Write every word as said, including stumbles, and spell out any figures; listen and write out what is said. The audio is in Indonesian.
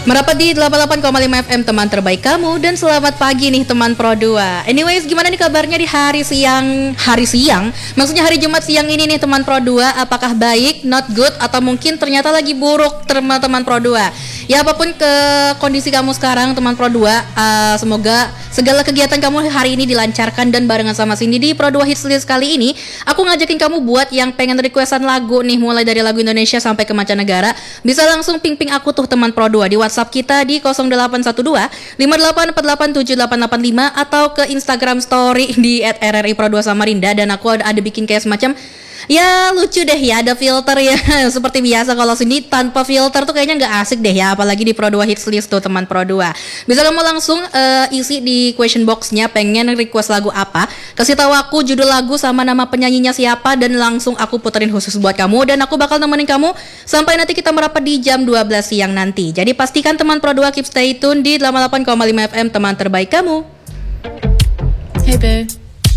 Merapat di delapan puluh delapan koma lima F M teman terbaik kamu. Dan selamat pagi nih teman Pro dua. Anyways, gimana nih kabarnya di hari siang Hari siang? Maksudnya hari Jumat siang ini nih teman Pro dua. Apakah baik, not good, atau mungkin ternyata lagi buruk teman-teman Pro dua? Ya apapun ke kondisi kamu sekarang teman Pro dua, uh, semoga segala kegiatan kamu hari ini dilancarkan. Dan barengan sama Cindy di Pro dua Hits List kali ini, aku ngajakin kamu buat yang pengen requestan lagu nih, mulai dari lagu Indonesia sampai ke mancanegara, bisa langsung ping-ping aku tuh teman Pro dua di WhatsApp kita di nol delapan satu dua lima delapan empat delapan tujuh delapan delapan lima atau ke Instagram story di et r r i pro dua Samarinda. Dan aku ada, ada bikin kayak semacam, ya lucu deh ya, ada filter ya. Seperti biasa kalau sini tanpa filter tuh kayaknya nggak asik deh ya, apalagi di Pro dua Hits List tuh teman Pro dua. Bisa kamu langsung uh, isi di question box-nya pengen request lagu apa, kasih tahu aku judul lagu sama nama penyanyinya siapa, dan langsung aku puterin khusus buat kamu. Dan aku bakal nemenin kamu sampai nanti kita merapat di jam dua belas siang nanti. Jadi pastikan teman Pro dua keep stay tune di delapan puluh delapan koma lima F M teman terbaik kamu. Hey babe.